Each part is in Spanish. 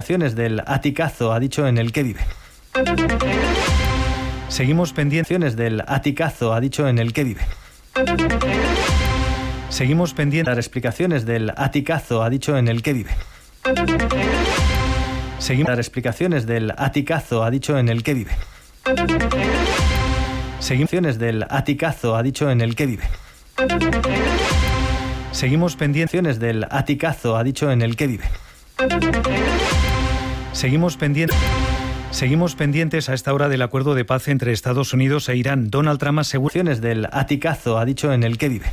explicaciones del aticazo ha dicho en el que vive. Seguimos pendientes del aticazo ha dicho en el que vive. Seguimos pendientes las explicaciones del aticazo ha dicho en el que vive. Seguimos las explicaciones del aticazo ha dicho en el que vive. Seguimos del aticazo ha dicho en el que vive. Seguimos pendientes del aticazo ha dicho en el que vive. Seguimos pendientes a esta hora del acuerdo de paz entre Estados Unidos e Irán. Donald Trump asegura del aticazo ha dicho en el que vive.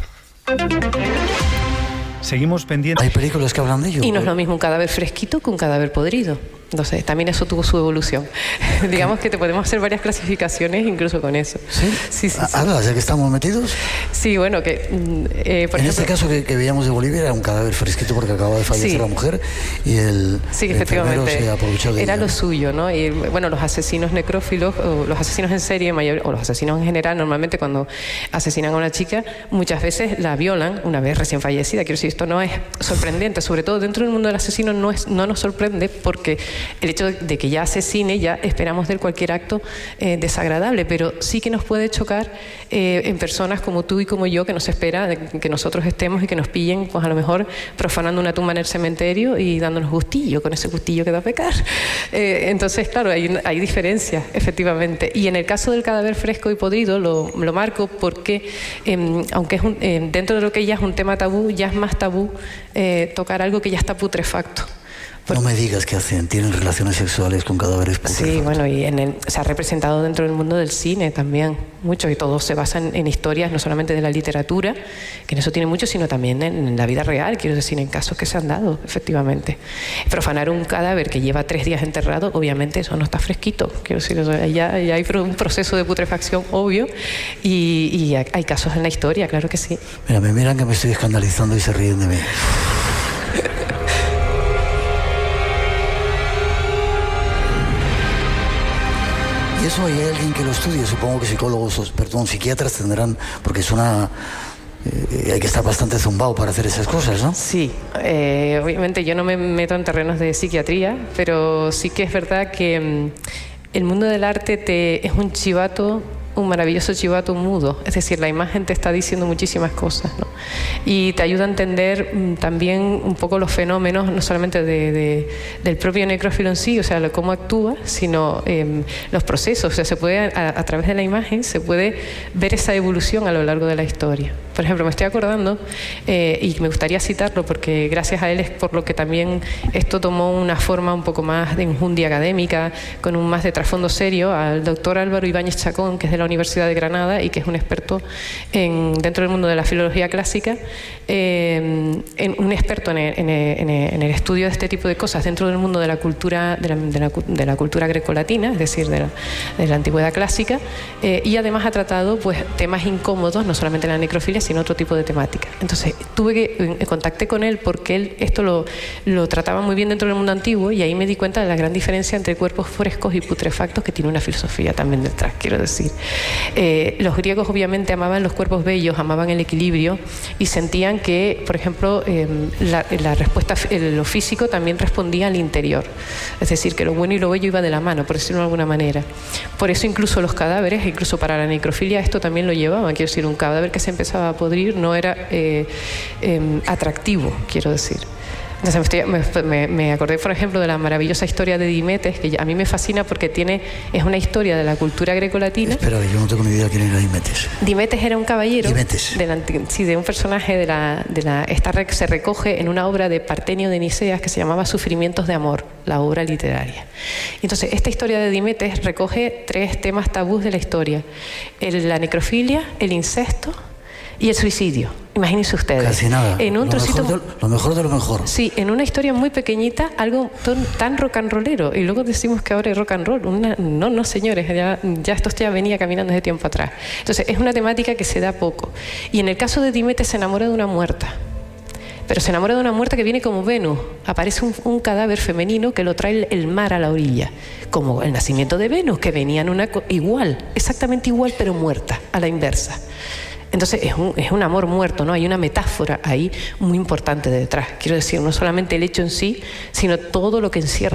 Seguimos pendientes. Hay películas que hablan de ello. Y no es lo mismo un cadáver fresquito que un cadáver podrido. Entonces, también eso tuvo su evolución. Digamos que te podemos hacer varias clasificaciones incluso con eso. ¿Sí? Sí. ¿Hablas ya que estamos metidos? Sí, bueno, que... por en ejemplo, este caso que veíamos de Bolivia era un cadáver fresquito porque acababa de fallecer la mujer y el enfermero se aprovechó de era ella. Lo suyo, ¿no? Y bueno, los asesinos necrófilos, o los asesinos en serie, o los asesinos en general, normalmente cuando asesinan a una chica, muchas veces la violan una vez recién fallecida. Quiero decir, esto no es sorprendente, sobre todo dentro del mundo del asesino no nos sorprende porque el hecho de que ya asesine, ya esperamos de él cualquier acto desagradable, pero sí que nos puede chocar en personas como tú y como yo, que nos espera que nosotros estemos y que nos pillen, pues a lo mejor profanando una tumba en el cementerio y dándonos gustillo, con ese gustillo que da a pecar. Entonces, claro, hay diferencias, efectivamente. Y en el caso del cadáver fresco y podrido, lo marco porque, aunque es dentro de lo que ya es un tema tabú, ya es más tabú tocar algo que ya está putrefacto. No me digas que tienen relaciones sexuales con cadáveres putrefactos. Sí, bueno, y se ha representado dentro del mundo del cine también mucho, y todo se basa en historias no solamente de la literatura, que en eso tiene mucho, sino también en la vida real, quiero decir, en casos que se han dado, efectivamente. Profanar un cadáver que lleva 3 días enterrado, obviamente eso no está fresquito, quiero decir, ya hay un proceso de putrefacción obvio, y hay casos en la historia, claro que sí. Mira, me miran que me estoy escandalizando y se ríen de mí. ¿Y eso hay alguien que lo estudie? Supongo que psicólogos, psiquiatras tendrán, porque es hay que estar bastante zumbado para hacer esas cosas, ¿no? Sí, obviamente yo no me meto en terrenos de psiquiatría, pero sí que es verdad que el mundo del arte es un chivato, un maravilloso chivato mudo, es decir, la imagen te está diciendo muchísimas cosas, ¿no? Y te ayuda a entender también un poco los fenómenos, no solamente del propio necrófilo en sí, o sea, cómo actúa, sino los procesos, o sea, se puede, a través de la imagen, se puede ver esa evolución a lo largo de la historia. Por ejemplo, me estoy acordando, y me gustaría citarlo porque gracias a él es por lo que también esto tomó una forma un poco más de enjundia académica, con un más de trasfondo serio, al doctor Álvaro Ibáñez Chacón, que es de la Universidad de Granada y que es un experto dentro del mundo de la filología clásica, un experto en el estudio de este tipo de cosas dentro del mundo de la cultura de la cultura grecolatina, es decir, de la antigüedad clásica, y además ha tratado pues temas incómodos, no solamente la necrofilia, sino otro tipo de temática. Entonces contacté con él porque él esto lo trataba muy bien dentro del mundo antiguo, y ahí me di cuenta de la gran diferencia entre cuerpos frescos y putrefactos, que tiene una filosofía también detrás, quiero decir. Los griegos obviamente amaban los cuerpos bellos, amaban el equilibrio, y sentían que, por ejemplo, la respuesta, lo físico también respondía al interior, es decir, que lo bueno y lo bello iba de la mano, por decirlo de alguna manera. Por eso incluso los cadáveres, incluso para la necrofilia, esto también lo llevaban. Quiero decir, un cadáver que se empezaba a podrir no era atractivo, quiero decir. Entonces me acordé, por ejemplo, de la maravillosa historia de Dimetes, que a mí me fascina porque es una historia de la cultura grecolatina. Espera, yo no tengo ni idea quién era Dimetes. Dimetes era un caballero. Dimetes. De un personaje se recoge en una obra de Partenio de Niceas que se llamaba Sufrimientos de amor, la obra literaria. Entonces, esta historia de Dimetes recoge 3 temas tabús de la historia: la necrofilia, el incesto y el suicidio. Imagínense ustedes. Casi nada. En un lo mejor de lo mejor. Sí, en una historia muy pequeñita, algo tan rock and rollero. Y luego decimos que ahora es rock and roll. No, señores, ya esto ya venía caminando desde tiempo atrás. Entonces, es una temática que se da poco. Y en el caso de Dimetes se enamora de una muerta. Pero se enamora de una muerta que viene como Venus. Aparece un cadáver femenino que lo trae el mar a la orilla, como el nacimiento de Venus, que venía exactamente igual, pero muerta, a la inversa. Entonces es un amor muerto, ¿no? Hay una metáfora ahí muy importante detrás. Quiero decir, no solamente el hecho en sí, sino todo lo que encierra